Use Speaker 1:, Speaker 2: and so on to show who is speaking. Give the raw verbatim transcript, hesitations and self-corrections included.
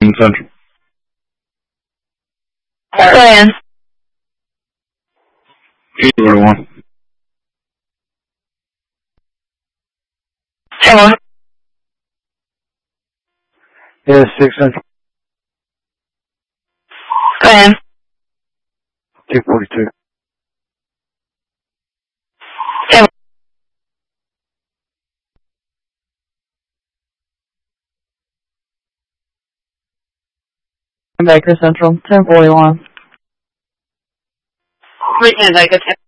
Speaker 1: Central.
Speaker 2: Plan.
Speaker 1: two forty-one.
Speaker 2: Hello.
Speaker 3: Yeah, six Central.
Speaker 2: Plan.
Speaker 3: two forty-two.
Speaker 2: Hello.
Speaker 4: Baker Central, ten forty-one.
Speaker 2: Brittany Baker.